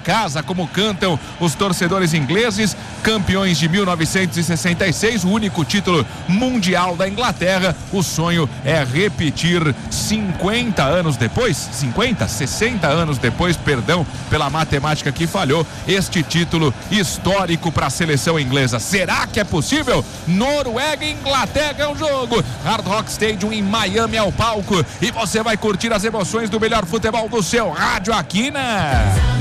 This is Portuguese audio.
casa, como cantam os torcedores ingleses, campeões de 1966, o único título mundial da Inglaterra. O sonho é repetir 60 anos depois, perdão pela matemática que falhou, este título histórico para a seleção inglesa. Será que é possível? Noruega e Inglaterra é o jogo. Hard Rock Stadium em Miami é o palco e você vai curtir as emoções do melhor futebol do seu rádio aqui, né?